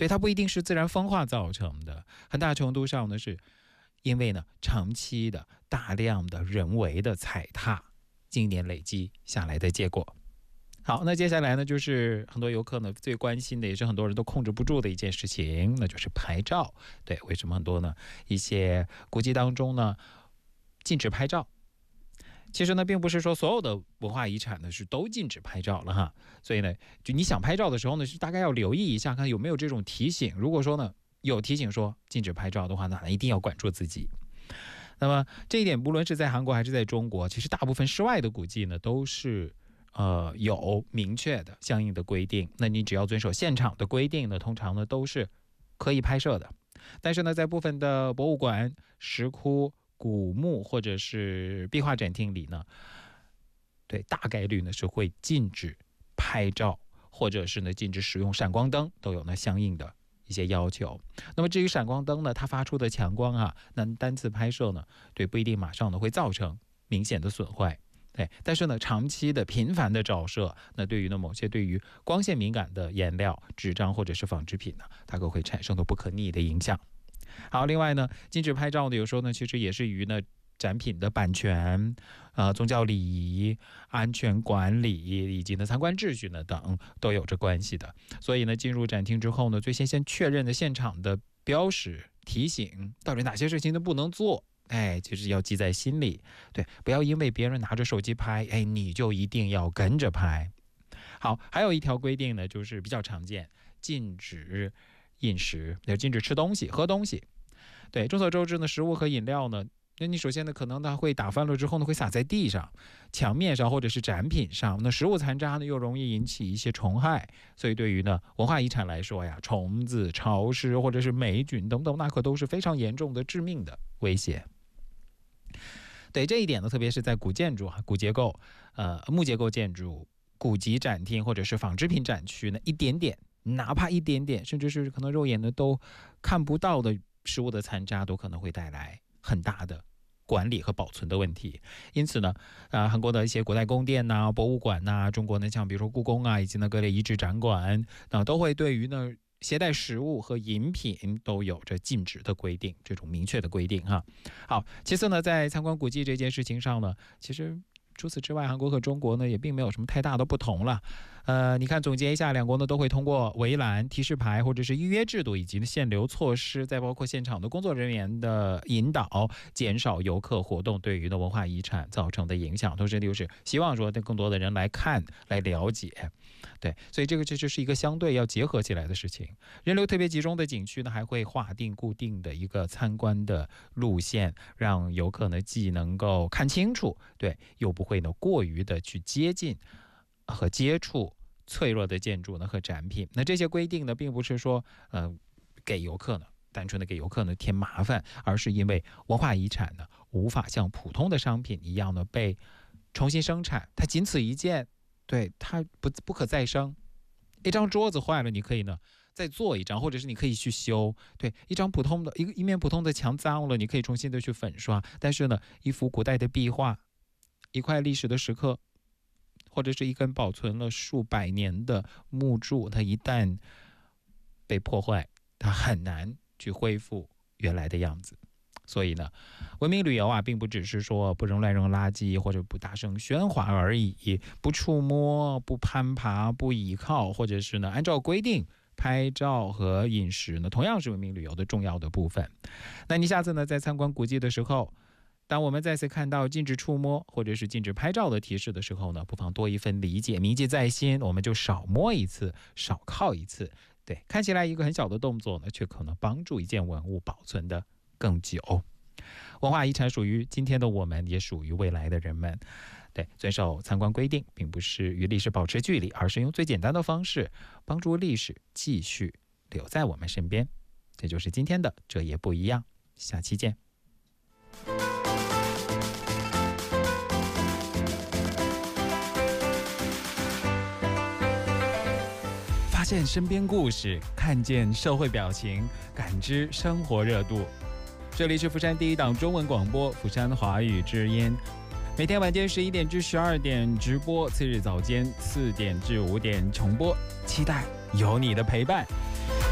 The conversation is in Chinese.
对，它不一定是自然风化造成的，很大程度上呢是因为呢长期的大量的人为的踩踏，经年累积下来的结果。好，那接下来呢，就是很多游客呢最关心的，也是很多人都控制不住的一件事情，那就是拍照。对，为什么很多呢？一些古迹当中呢禁止拍照。其实呢，并不是说所有的文化遗产呢是都禁止拍照了哈，所以呢，就你想拍照的时候呢，是大概要留意一下，看有没有这种提醒。如果说呢有提醒说禁止拍照的话，那一定要管住自己。那么这一点，无论是在韩国还是在中国，其实大部分室外的古迹呢都是有明确的相应的规定。那你只要遵守现场的规定呢，通常呢都是可以拍摄的。但是呢，在部分的博物馆、石窟、古墓或者是壁画展厅里呢，对，大概率呢是会禁止拍照，或者是呢禁止使用闪光灯，都有呢相应的一些要求。那么至于闪光灯呢，它发出的强光啊，那单次拍摄呢，对，不一定马上呢会造成明显的损坏。对，但是呢，长期的频繁的照射，那对于呢某些对于光线敏感的颜料、纸张或者是纺织品呢，它都会产生的不可逆的影响。好，另外呢，禁止拍照的有时候呢，其实也是与呢展品的版权、宗教礼仪、安全管理以及呢参观秩序呢等都有着关系的。所以呢，进入展厅之后呢，最先确认的现场的标识提醒，到底哪些事情都不能做。其实要记在心里，对，不要因为别人拿着手机拍，你就一定要跟着拍。好，还有一条规定呢，就是比较常见，禁止饮食，禁止吃东西、喝东西。对，众所周知呢，食物和饮料呢，那你首先呢，可能呢会打翻了之后呢，会洒在地上、墙面上或者是展品上。那食物残渣呢，又容易引起一些虫害，所以对于呢文化遗产来说呀，虫子、潮湿或者是霉菌等等，那可都是非常严重的致命的威胁。对这一点呢，特别是在古建筑、古结构、木结构建筑、古籍展厅或者是纺织品展区呢，一点点，哪怕一点点，甚至是可能肉眼呢都看不到的食物的残渣，都可能会带来很大的管理和保存的问题。因此呢，韩国的一些古代宫殿呐、博物馆呐，中国呢像比如说故宫啊，以及呢各类遗址展馆，都会对于呢携带食物和饮品都有着禁止的规定，这种明确的规定哈。好，其次呢，在参观古迹这件事情上呢，其实除此之外，韩国和中国呢也并没有什么太大的不同了。你看，总结一下，两国呢都会通过围栏、提示牌或者是预约制度以及限流措施，再包括现场的工作人员的引导，减少游客活动对于的文化遗产造成的影响。同时就是希望说更多的人来看、来了解。对，所以这个其实是一个相对要结合起来的事情。人流特别集中的景区呢，还会划定固定的一个参观的路线，让游客呢既能够看清楚，对，又不会呢过于的去接近和接触脆弱的建筑呢和展品。那这些规定呢，并不是说给游客呢单纯的给游客呢添麻烦，而是因为文化遗产呢无法像普通的商品一样呢被重新生产，它仅此一件，对，它不可再生。一张桌子坏了，你可以呢再做一张，或者是你可以去修。对，一面普通的墙脏了，你可以重新的去粉刷。但是呢，一幅古代的壁画，一块历史的石刻，或者是一根保存了数百年的木柱，它一旦被破坏，它很难去恢复原来的样子。所以呢，文明旅游啊，并不只是说不乱扔垃圾或者不大声喧哗而已，不触摸、不攀爬、不倚靠，或者是呢按照规定拍照和饮食呢，同样是文明旅游的重要的部分。那你下次呢在参观古迹的时候，当我们再次看到禁止触摸或者是禁止拍照的提示的时候呢，不妨多一份理解，铭记在心，我们就少摸一次，少靠一次。对，看起来一个很小的动作呢，却可能帮助一件文物保存的更久。文化遗产属于今天的我们，也属于未来的人们。对，遵守参观规定，并不是与历史保持距离，而是用最简单的方式帮助历史继续留在我们身边。这就是今天的这也不一样，下期见。发现身边故事，看见社会表情，感知生活热度。这里是釜山第一档中文广播釜山华语之音，每天晚间11点至12点直播，次日早间4点至5点重播，期待有你的陪伴。